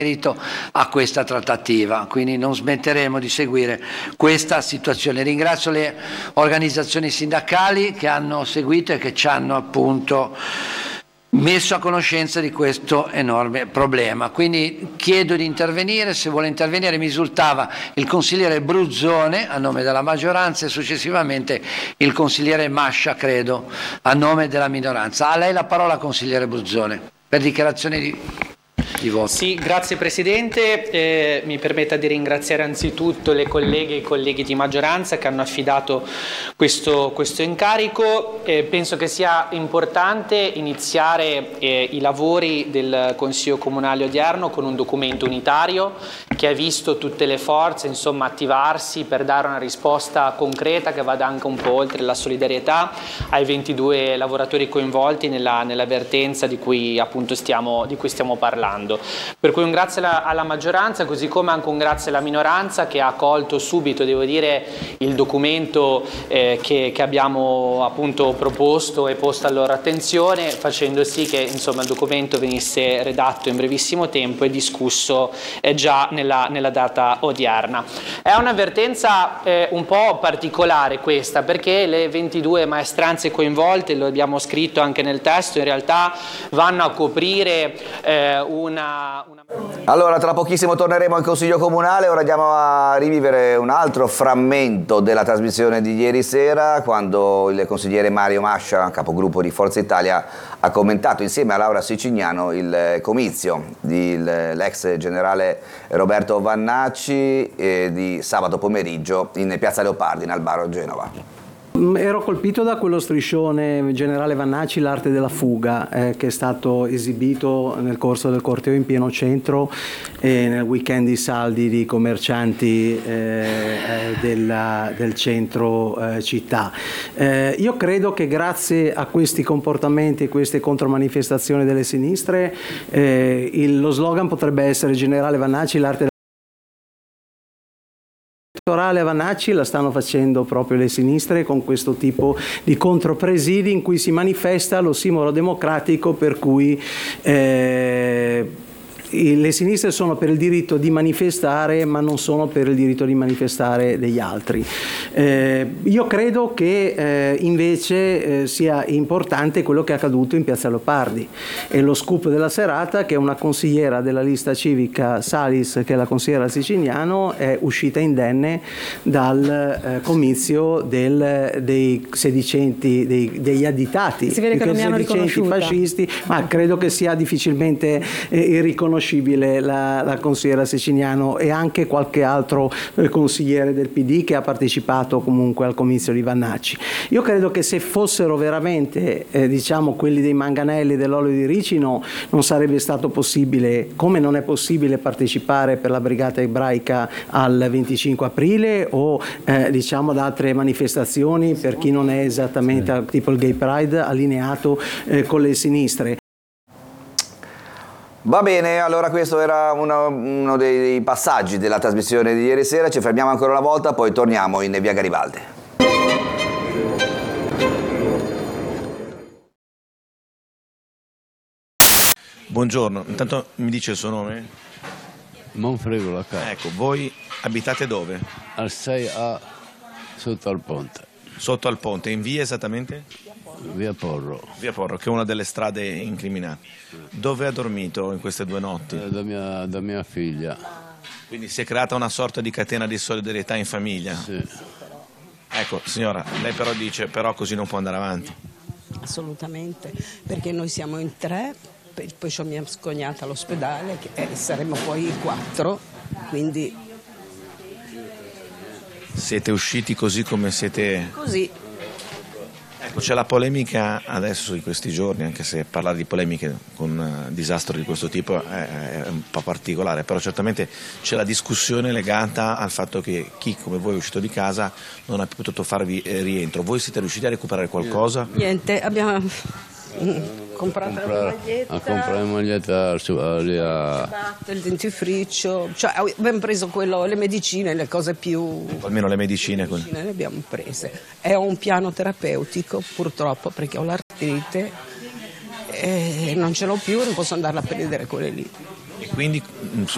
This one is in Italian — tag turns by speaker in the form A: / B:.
A: a questa trattativa, quindi non smetteremo di seguire questa situazione. Ringrazio le organizzazioni sindacali che hanno seguito e che ci hanno appunto messo a conoscenza di questo enorme problema. Quindi chiedo di intervenire, se vuole intervenire. Mi risultava il consigliere Bruzzone a nome della maggioranza e successivamente il consigliere Mascia, credo, a nome della minoranza. A lei la parola, consigliere Bruzzone, per dichiarazione di voto.
B: Sì, grazie Presidente. Mi permetta di ringraziare anzitutto le colleghe e i colleghi di maggioranza che hanno affidato questo incarico. Penso che sia importante iniziare i lavori del Consiglio Comunale odierno con un documento unitario che ha visto tutte le forze attivarsi per dare una risposta concreta che vada anche un po' oltre la solidarietà ai 22 lavoratori coinvolti nella vertenza di cui appunto stiamo parlando. Per cui un grazie alla maggioranza, così come anche un grazie alla minoranza che ha accolto subito, devo dire, il documento che abbiamo appunto proposto e posto alla loro attenzione, facendo sì che il documento venisse redatto in brevissimo tempo e discusso già nella data odierna. È un'avvertenza un po' particolare questa, perché le 22 maestranze coinvolte, lo abbiamo scritto anche nel testo, in realtà vanno a coprire
C: Allora, tra pochissimo torneremo al Consiglio Comunale, ora andiamo a rivivere un altro frammento della trasmissione di ieri sera, quando il consigliere Mario Mascia, capogruppo di Forza Italia, ha commentato insieme a Laura Sicignano il comizio dell'ex generale Roberto Vannacci di sabato pomeriggio in Piazza Leopardi, in Albaro, Genova.
D: Ero colpito da quello striscione Generale Vannacci, l'arte della fuga, che è stato esibito nel corso del corteo in pieno centro nel weekend di saldi di commercianti del centro città. Io credo che grazie a questi comportamenti e queste contromanifestazioni delle sinistre lo slogan potrebbe essere Generale Vannacci, l'arte elettorale a Vannacci la stanno facendo proprio le sinistre con questo tipo di contropresidi in cui si manifesta l'ossimoro democratico per cui le sinistre sono per il diritto di manifestare ma non sono per il diritto di manifestare degli altri. Io credo che invece sia importante quello che è accaduto in Piazza Leopardi e lo scoop della serata che una consigliera della lista civica Salis, che è la consigliera Sicignano, è uscita indenne dal comizio dei sedicenti, degli additati,
E: si vede che non mi hanno
D: sedicenti fascisti, ma credo che sia difficilmente irriconoscibile la consigliera Sicignano e anche qualche altro consigliere del PD che ha partecipato comunque al comizio di Vannacci. Io credo che se fossero veramente quelli dei manganelli dell'olio di ricino non sarebbe stato possibile, come non è possibile partecipare per la brigata ebraica al 25 aprile o ad altre manifestazioni per chi non è esattamente tipo il Gay Pride allineato con le sinistre.
C: Va bene, allora questo era uno dei passaggi della trasmissione di ieri sera, ci fermiamo ancora una volta, poi torniamo in via Garibaldi.
F: Buongiorno, intanto mi dice il suo nome?
G: Monfrego la casa.
F: Ecco, voi abitate dove?
G: Al 6A sotto al ponte.
F: Sotto al ponte, in via esattamente?
G: Via Porro.
F: Via Porro, che è una delle strade incriminate. Dove ha dormito in queste 2 notti?
G: Da mia figlia.
F: Quindi si è creata una sorta di catena di solidarietà in famiglia?
G: Sì.
F: Ecco, signora, lei però dice, però così non può andare avanti.
E: Assolutamente, perché noi siamo in 3, poi c'ho mia scognata all'ospedale, saremo poi 4, quindi...
F: Siete usciti così come siete?
E: Così.
F: Ecco, c'è la polemica adesso in questi giorni, anche se parlare di polemiche con un disastro di questo tipo è un po' particolare, però certamente c'è la discussione legata al fatto che chi come voi è uscito di casa non ha potuto farvi rientro. Voi siete riusciti a recuperare qualcosa?
E: Niente, abbiamo comprato la maglietta.
G: A comprare la maglietta lì
E: il dentifricio, cioè abbiamo preso le medicine, le cose più...
F: Almeno le medicine.
E: Le abbiamo prese. È un piano terapeutico purtroppo perché ho l'artrite e non ce l'ho più, non posso andarla a prendere quelle lì.
F: E quindi